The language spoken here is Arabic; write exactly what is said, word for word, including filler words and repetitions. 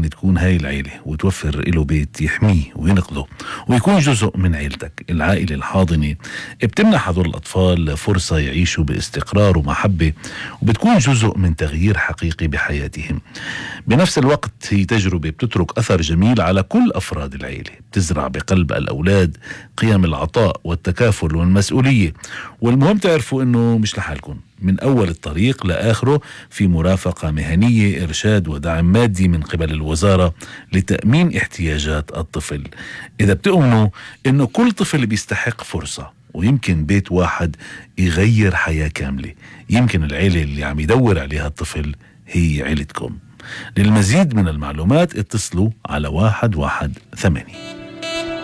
إن تكون هاي العيلة وتوفر له بيت يحميه وينقذه ويكون جزء من عيلتك. العائلة الحاضنة بتمنح هذول الأطفال فرصة يعيشوا باستقرار ومحبة، وبتكون جزء من تغيير حقيقي بحياتهم. بنفس الوقت هي تجربة بتترك أثر جميل على كل أفراد العيلة، بتزرع بقلب الأولاد قيم العطاء والتكافل والمسؤولية. والمهم تعرفوا إنه مش لحالكم، من أول الطريق لآخره في مرافقة مهنية، إرشاد ودعم مادي من قبل الوزارة لتأمين احتياجات الطفل. إذا بتؤمنوا إنه كل طفل بيستحق فرصة، ويمكن بيت واحد يغير حياة كاملة، يمكن العيلة اللي عم يدور عليها الطفل هي عيلتكم. للمزيد من المعلومات اتصلوا على واحد واحد ثمانية.